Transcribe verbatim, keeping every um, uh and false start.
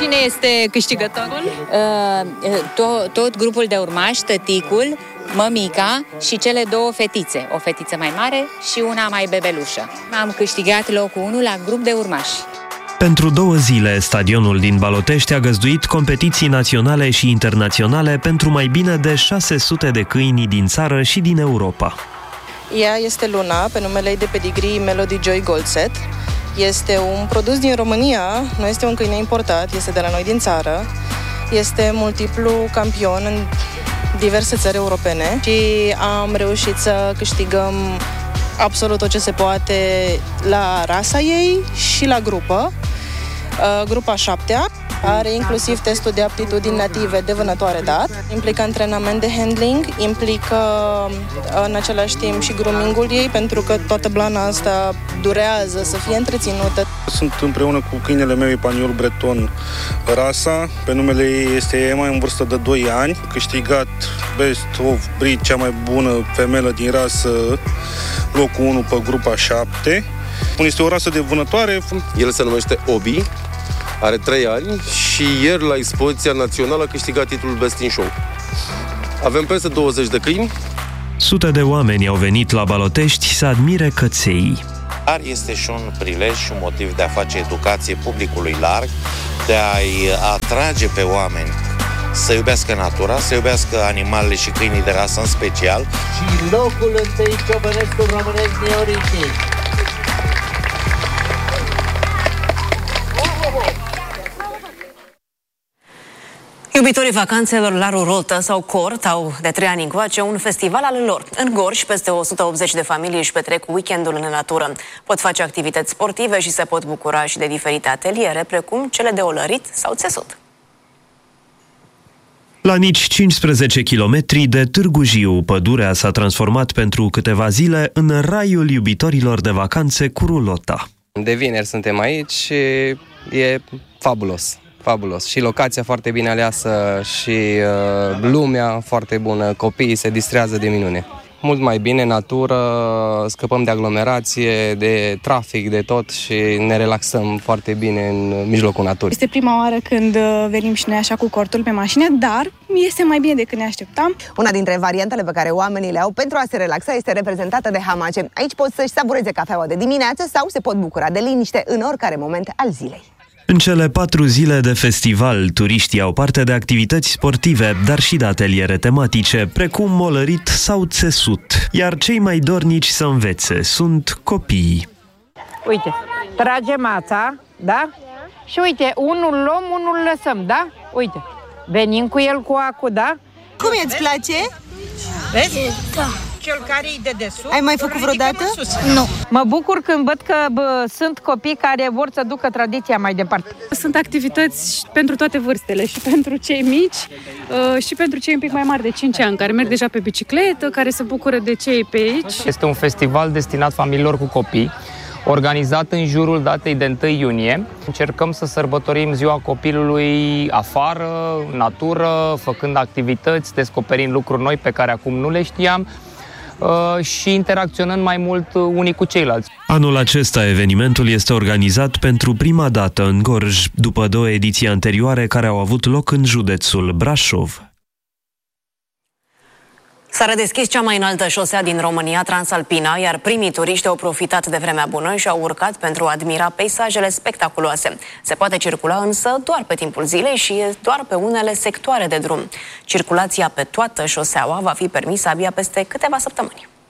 Cine este câștigătorul? Uh, tot, tot grupul de urmași, tăticul, mămica și cele două fetițe. O fetiță mai mare și una mai bebelușă. Am câștigat locul unu la grup de urmași. Pentru două zile, stadionul din Balotești a găzduit competiții naționale și internaționale pentru mai bine de șase sute de câini din țară și din Europa. Ea este Luna, pe numele ei de pedigree Melody Joy Goldset. Este un produs din România, nu este un câine importat, este de la noi din țară. Este multiplu campion în diverse țări europene și am reușit să câștigăm absolut tot ce se poate la rasa ei și la grupă. Grupa șaptea are inclusiv testul de aptitudini native de vânătoare dat, implică antrenament de handling, implică în același timp și groomingul ei, pentru că toată blana asta durează să fie întreținută. Sunt împreună cu câinele meu Epaniol Breton rasa, pe numele ei este Emma, în vârstă de doi ani, câștigat Best of Breed, cea mai bună femelă din rasă, locul unu pe grupa șapte. Este o rasă de vânătoare. El se numește Obi, are trei ani și ieri la expoziția națională a câștigat titlul Best in Show. Avem peste douăzeci de câini. Sute de oameni au venit la Balotești să admire căței. Dar este și un prilej și un motiv de a face educație publicului larg, de a-i atrage pe oameni să iubească natura, să iubească animalele și câinii de rasă în special. Și locul întâi ciobănescul românesc Neoritii. Iubitorii vacanțelor la ruraltă sau cort au de trei ani încoace un festival al lor. În Gorj, peste o sută optzeci de familii își petrec weekendul în natură. Pot face activități sportive și se pot bucura și de diferite ateliere, precum cele de olărit sau țesut. La nici cincisprezece kilometri de Târgu Jiu, pădurea s-a transformat pentru câteva zile în raiul iubitorilor de vacanțe cu rulota. De vineri suntem aici și e fabulos. Fabulos. Și locația foarte bine aleasă și uh, lumea foarte bună, copiii se distrează de minune. Mult mai bine, natură, scăpăm de aglomerație, de trafic, de tot și ne relaxăm foarte bine în mijlocul naturii. Este prima oară când venim și noi așa cu cortul pe mașină, dar este mai bine decât ne așteptam. Una dintre variantele pe care oamenii le au pentru a se relaxa este reprezentată de hamace. Aici pot să-și savureze cafeaua de dimineață sau se pot bucura de liniște în oricare moment al zilei. În cele patru zile de festival, turiștii au parte de activități sportive, dar și de ateliere tematice, precum molărit sau țesut. Iar cei mai dornici să învețe sunt copiii. Uite, tragem ața, da? Și uite, unul luăm, unul lăsăm, da? Uite, venim cu el cu acu, da? Cum îți place? Vezi? Da. Cel care-i de desubt. Ai mai făcut vreodată? Nu. Mă bucur când văd că bă, sunt copii care vor să ducă tradiția mai departe. Sunt activități pentru toate vârstele, și pentru cei mici, și pentru cei un pic mai mari de cinci ani, care merg deja pe bicicletă, care se bucură de cei pe aici. Este un festival destinat familiilor cu copii, organizat în jurul datei de întâi iunie. Încercăm să sărbătorim ziua copilului afară, în natură, făcând activități, descoperind lucruri noi pe care acum nu le știam și interacționând mai mult unii cu ceilalți. Anul acesta evenimentul este organizat pentru prima dată în Gorj, după două ediții anterioare care au avut loc în județul Brașov. S-a redeschis cea mai înaltă șosea din România, Transalpina, iar primii turiști au profitat de vremea bună și au urcat pentru a admira peisajele spectaculoase. Se poate circula însă doar pe timpul zilei și doar pe unele sectoare de drum. Circulația pe toată șoseaua va fi permisă abia peste câteva săptămâni.